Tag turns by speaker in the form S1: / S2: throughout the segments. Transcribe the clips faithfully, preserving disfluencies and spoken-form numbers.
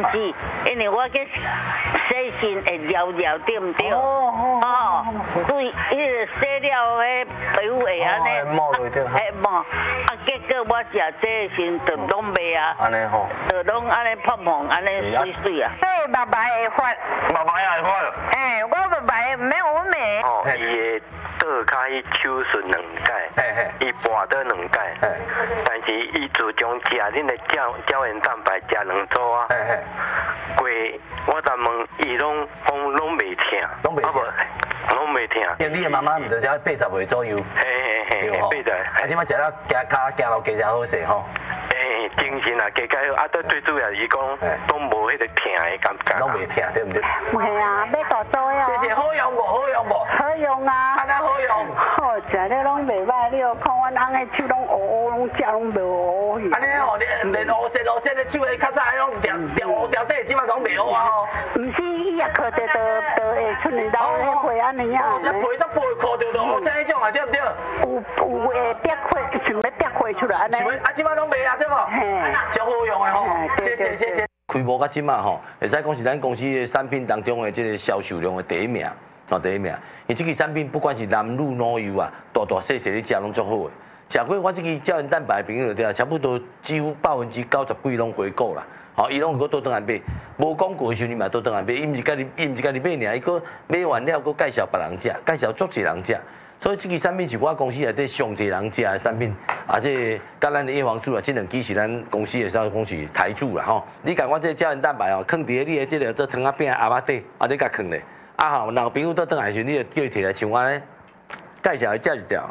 S1: 是，因为我去洗身会撩撩，对唔对？
S2: 哦
S1: 哦，所以伊个洗了迄皮肤会安尼，
S2: 会冒落对。
S1: 会冒，啊，结果我食这身就拢袂啊，
S2: 安尼吼，
S1: 就拢安尼碰碰，安尼水水啊。
S3: 所以白白会发，
S2: 爸爸也会发。
S3: 哎，我白白没有美。
S4: 哦，伊的倒骹伊手顺两解，
S2: 嘿嘿，
S4: 伊跋倒两解，
S2: 嘿，
S4: 但是伊自从食恁的胶胶原蛋白食两组啊，
S2: 嘿嘿，
S4: 过我昨问伊拢讲拢袂疼，
S2: 拢袂疼
S4: 啊无，拢袂疼。
S2: 因为你的妈妈毋是才八十岁左右，
S4: 嘿嘿嘿，
S2: 对吼，
S4: 对的。
S2: 啊，即摆食了行骹行路加诚好势吼，
S4: 诶，精神啊，加加好，啊，最主要是讲拢无迄个疼的感觉。
S2: 拢袂疼，对毋对？
S3: 系啊，要大做呀。
S2: 谢谢，好用无？好用无？
S3: 好用啊。
S2: 安那好用？
S3: 好食了拢袂歹，你有看阮翁的手拢乌乌，拢食拢无乌去。
S2: 安尼吼，你连乌线乌线的手的较早迄种掉掉乌掉底，即摆拢袂好啊吼。
S3: 毋是，伊也靠着着着会出嚟到迄皮安尼啊。
S2: 哦，这皮都皮靠着着乌线迄种啊，对毋对？
S3: 有有会逼血，想要逼血出来安尼。
S2: 想要啊，即摆拢袂啊，对无？
S3: 嘿，
S2: 真好用的吼，谢
S3: 对对
S2: 谢谢谢。开幕到即马吼，会使讲是咱公司的产品当中的这个销售量的第一名，哦第一名。因为这个产品不管是男女老幼啊，大大细细你食拢足好的。食过我这个胶原蛋白的朋友对啊，差不多几乎百分之九十几拢回购啦。吼，伊拢有搁倒转来买，无广告的时候你嘛倒转来买，伊毋是家己，伊毋是家己买尔，伊搁买完了搁介绍别人食，介绍足侪人食。所以这个产品是我公司内底上侪人食的产品，啊，这甲咱的叶黄素啊，这两支是咱公司的销讲是台柱啦吼。你甲我这胶原蛋白哦，放伫你的这个做汤仔饼阿巴底，啊，你甲放咧，啊吼，然后朋友倒转来时，你就叫伊摕来像我咧介绍伊食一条，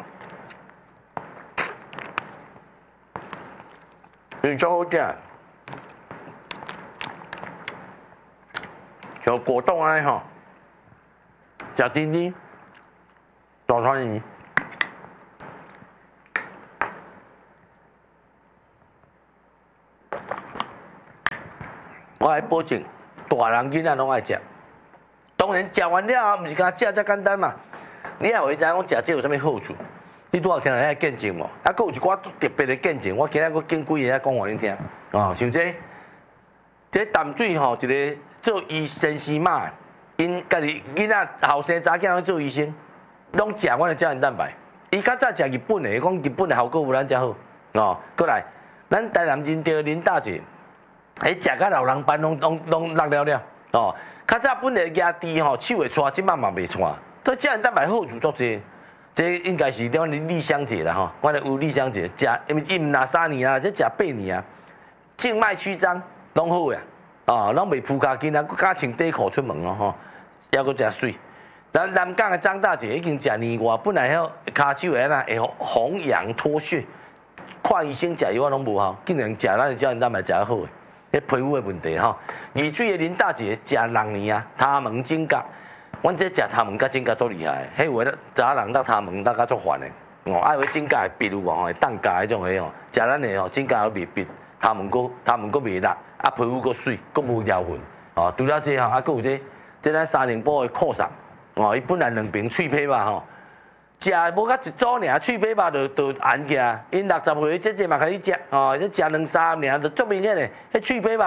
S2: 你足好食，像果冻安尼吼，食甜甜。大川鱼，我爱保证，大人囡仔拢爱食。当然食完了，毋是干食遮简单嘛。你也会知影讲食这有啥物好处？你拄好听人遐见证无？啊，佫有一寡特别的见证，我今仔佫见几个遐讲互恁听。哦，像这，这淡水吼，一个做医生师妈，因家己囡仔后生查囝拢做医生。拢食阮的胶原蛋白，伊较早食日本的，讲日本的效果无咱遮好，哦，过来，咱台南认着林大姐，迄食甲老人斑拢拢拢落了了，哦，较早本来牙齿吼手会搓，即摆嘛袂搓，对胶原蛋白好处足济，这应该是咱丽香姐啦吼，我咧有丽香姐食，因为伊毋拿三年啊，这食八年啊，静脉曲张拢好呀，哦，拢袂扑骹筋啊，佮加穿底裤出门哦吼，还佫诚水。咱南港的张大姐已经食年外，本来遐骹手会安那会红痒脱屑，看医生食药啊拢无效，竟然食咱的胶原蛋白食得好诶，迄皮肤的问题吼。二水的林大姐食六年啊，头毛指甲，阮这食头毛甲指甲足厉害，迄有诶查人落头毛落甲足烦诶，哦，爱有指甲会闭有无吼，会冻甲迄种诶吼，食咱的吼指甲还袂闭，头毛佫头毛佫袂落，啊皮肤佫水，佫无妖痕，哦，除了这吼，啊佫有这这咱三零波的扩散。哦，伊本来两瓶脆皮肉吼，食无甲一组尔，脆皮肉就就闲起啊。因六十岁这这嘛开始食，哦，这食两三年就足明显诶，迄脆皮肉。